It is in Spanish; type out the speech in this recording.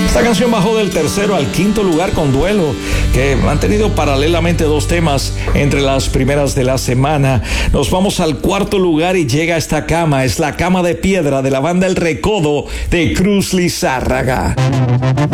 Esta canción bajó del tercero al quinto lugar con Duelo, que han tenido paralelamente dos temas entre las primeras de la semana. Nos vamos al cuarto lugar y llega esta cama. Es la Cama de Piedra de la banda El Recodo de Cruz Lizárraga.